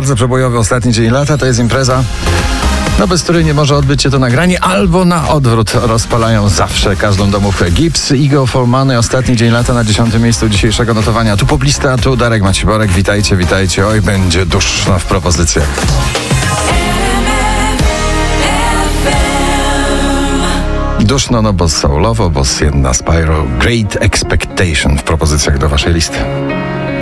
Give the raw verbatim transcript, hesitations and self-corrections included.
bardzo przebojowy ostatni dzień lata. To jest impreza, no bez której nie może odbyć się to nagranie, albo na odwrót rozpalają zawsze każdą domówkę. Gibbs, Ego for Money, ostatni dzień lata na dziesiątym miejscu dzisiejszego notowania. Tu poplista, tu Darek Maciborek. Witajcie, witajcie. Oj, będzie duszno w propozycjach. Duszno, no bo soulowo, bo Sienna Spyro, Great Expectation w propozycjach do waszej listy.